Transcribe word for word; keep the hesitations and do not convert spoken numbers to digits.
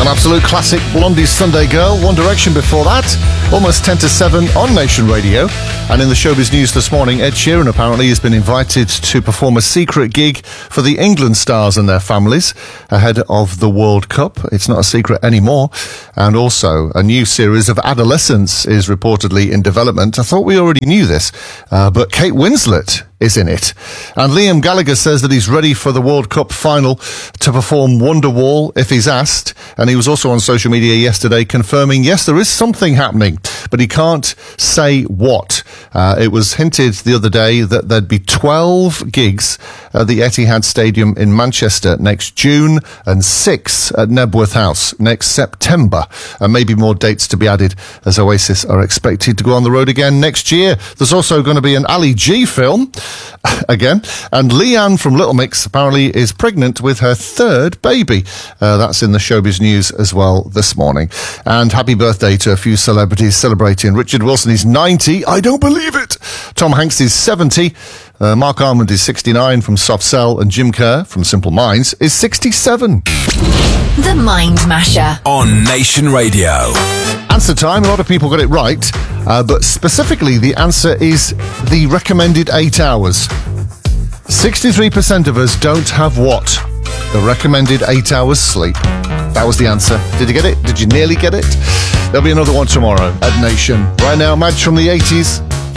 An absolute classic, Blondie's Sunday Girl, One Direction before that, almost ten to seven on Nation Radio. And in the showbiz news this morning, Ed Sheeran apparently has been invited to perform a secret gig for the England stars and their families ahead of the World Cup. It's not a secret anymore. And also, a new series of Adolescents is reportedly in development. I thought we already knew this, uh, but Kate Winslet is in it. And Liam Gallagher says that he's ready for the World Cup final to perform Wonderwall if he's asked. And he was also on social media yesterday confirming, yes, there is something happening, but he can't say what. Uh, it was hinted the other day that there'd be twelve gigs at the Etihad Stadium in Manchester next June and six at Nebworth House next September. And maybe more dates to be added as Oasis are expected to go on the road again next year. There's also going to be an Ali G film again. And Leanne from Little Mix apparently is pregnant with her third baby. Uh, that's in the showbiz news as well this morning. And happy birthday to a few celebrities celebrating. Richard Wilson is ninety. I don't believe it. Tom Hanks is seventy. Uh, Mark Armand is sixty-nine from Soft Cell, and Jim Kerr from Simple Minds is sixty-seven. The Mind Masher on Nation Radio. Answer time. A lot of people got it right, uh, but specifically the answer is the recommended eight hours. sixty-three percent of us don't have what? The recommended eight hours sleep. That was the answer. Did you get it? Did you nearly get it? There'll be another one tomorrow at Nation. Right now, Madge from the eighties.